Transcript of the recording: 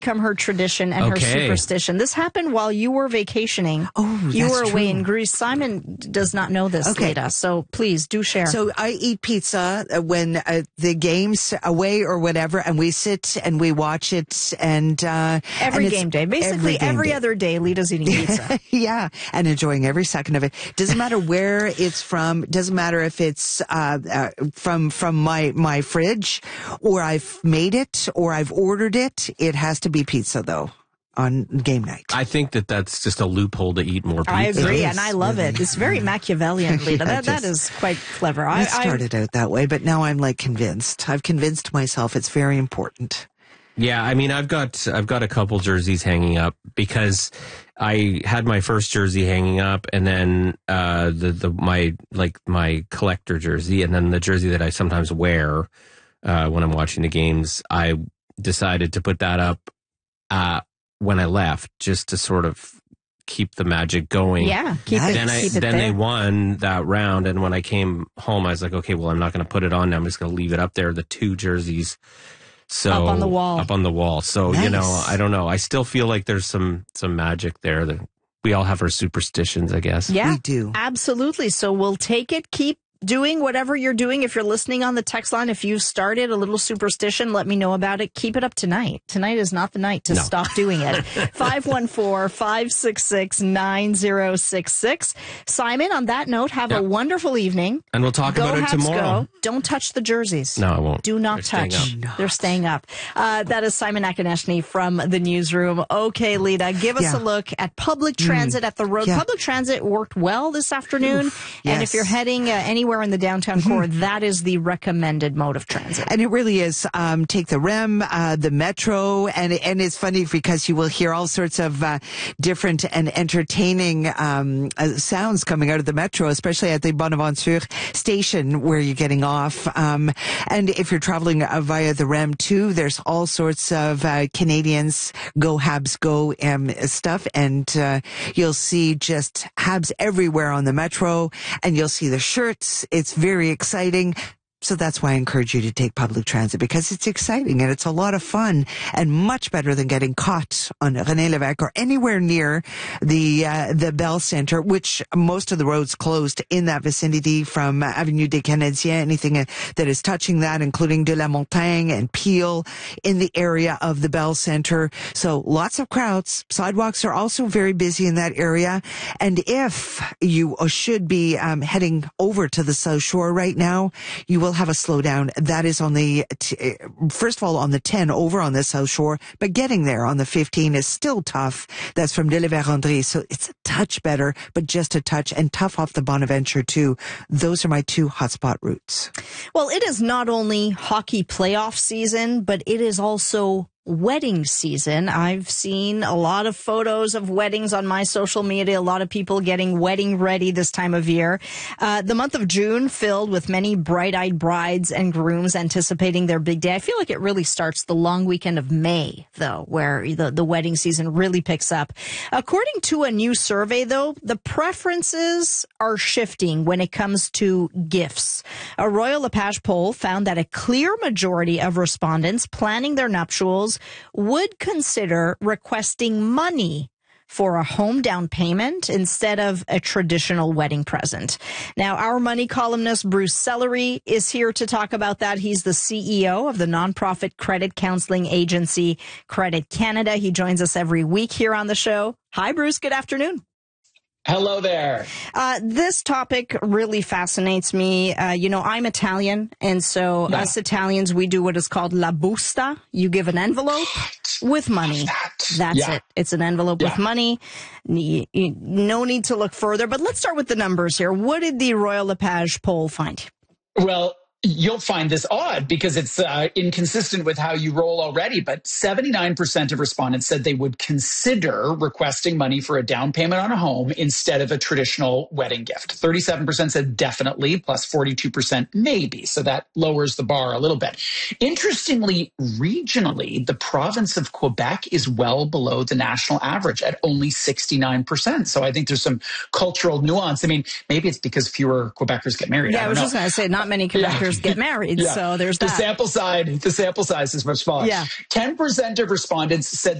become her tradition and her superstition. This happened while you were vacationing. Oh, you that's were away true. in Greece. Simon does not know this, Leda, so please do share. So I eat pizza when the game's away or whatever, and we sit and we watch it. And every game day. Basically, every other day, Leda's eating pizza. Yeah, and enjoying every second of it. Doesn't matter where it's from. Doesn't matter if it's from my fridge, or I've made it, or I've ordered it. It has to be pizza, though, on game night. I think that's just a loophole to eat more pizza. I agree, and I love it. It's very Machiavellian, Leda. That is quite clever. I started out that way, but now I'm convinced. I've convinced myself it's very important. Yeah, I mean, I've got a couple jerseys hanging up because I had my first jersey hanging up, and then my collector jersey, and then the jersey that I sometimes wear when I'm watching the games. I decided to put that up when I left, just to sort of keep the magic going. Yeah, keep it then there. they won that round, and when I came home, I was like, okay, well, I'm not going to put it on now. I'm just going to leave it up there. The two jerseys. So up on the wall. So, nice. I don't know. I still feel like there's some magic there. That we all have our superstitions, I guess. Yeah, we do. Absolutely. So we'll take it. Keep doing whatever you're doing. If you're listening on the text line, if you've started a little superstition, let me know about it. Keep it up tonight. Tonight is not the night to stop doing it. 514-566-9066. Simon, on that note, have a wonderful evening. And we'll talk about it tomorrow. Go. Don't touch the jerseys. No, I won't. Do not touch. They're staying up. That is Simon Akineshny from the newsroom. Okay, Leda, give us a look at public transit at the road. Yeah. Public transit worked well this afternoon. And if you're heading anywhere in the downtown core, that is the recommended mode of transit. And it really is. Take the REM, the metro, and it's funny because you will hear all sorts of different and entertaining sounds coming out of the metro, especially at the Bonaventure station where you're getting off. And if you're traveling via the REM too, there's all sorts of Canadians Go Habs Go stuff, and you'll see just Habs everywhere on the metro, and you'll see the shirts. It's very exciting. So that's why I encourage you to take public transit, because it's exciting and it's a lot of fun and much better than getting caught on René Lévesque or anywhere near the Bell Centre, which most of the roads closed in that vicinity from Avenue des Canadiens, anything that is touching that, including de la Montagne and Peel in the area of the Bell Centre. So lots of crowds. Sidewalks are also very busy in that area. And if you should be heading over to the South Shore right now, you will have a slowdown. That is on the, first of all, on the 10 over on the South Shore, but getting there on the 15 is still tough. That's from de la Vérendrye. So it's a touch better, but just a touch, and tough off the Bonaventure too. Those are my two hotspot routes. Well, it is not only hockey playoff season, but it is also wedding season. I've seen a lot of photos of weddings on my social media, a lot of people getting wedding ready this time of year. The month of June filled with many bright-eyed brides and grooms anticipating their big day. I feel like it really starts the long weekend of May, though, where the wedding season really picks up. According to a new survey, though, the preferences are shifting when it comes to gifts. A Royal LePage poll found that a clear majority of respondents planning their nuptials would consider requesting money for a home down payment instead of a traditional wedding present. Now, our money columnist, Bruce Sellery, is here to talk about that. He's the CEO of the nonprofit credit counseling agency Credit Canada. He joins us every week here on the show. Hi, Bruce. Good afternoon. Hello there. This topic really fascinates me. I'm Italian, and so us Italians, we do what is called la busta. You give an envelope with money. That's it. It's an envelope with money. No need to look further, but let's start with the numbers here. What did the Royal LePage poll find? Well, you'll find this odd because it's inconsistent with how you roll already, but 79% of respondents said they would consider requesting money for a down payment on a home instead of a traditional wedding gift. 37% said definitely, plus 42% maybe, so that lowers the bar a little bit. Interestingly, regionally, the province of Quebec is well below the national average at only 69%. So I think there's some cultural nuance. I mean, maybe it's because fewer Quebecers get married. Yeah, I was just going to say, not many Quebecers others get married. Yeah. So there's The that. sample size is much smaller. Yeah. 10% of respondents said